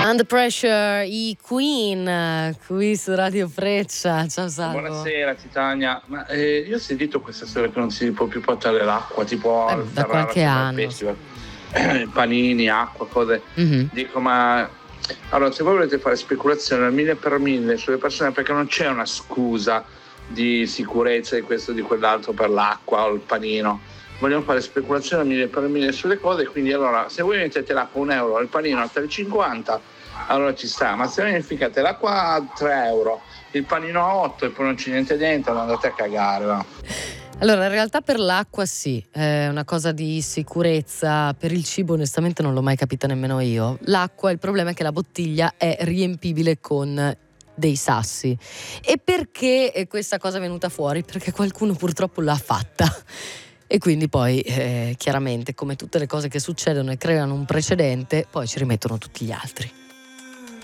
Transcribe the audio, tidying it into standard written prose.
Under Pressure, i Queen, qui su Radio Freccia. Ciao Salvo. Buonasera Titania, ma io ho sentito questa storia che non si può più portare l'acqua, tipo al da Ferrara, qualche anno. festival, panini, acqua, cose. Mhm. Dico, ma allora se voi volete fare speculazione al 1000 per 1000 sulle persone, perché non c'è una scusa di sicurezza di questo di quell'altro per l'acqua o il panino, vogliamo fare speculazione al 1000 per 1000 sulle cose, quindi allora se voi mettete l'acqua €1, il panino a 3,50, allora ci sta, ma se verificate l'acqua a €3, il panino a 8 e poi non c'è niente dentro, andate a cagare, va. Allora, in realtà per l'acqua sì, è una cosa di sicurezza. Per il cibo onestamente non l'ho mai capita nemmeno io. L'acqua, il problema è che la bottiglia è riempibile con dei sassi. E perché questa cosa è venuta fuori? Perché qualcuno purtroppo l'ha fatta. E quindi poi chiaramente, come tutte le cose che succedono e creano un precedente, poi ci rimettono tutti gli altri.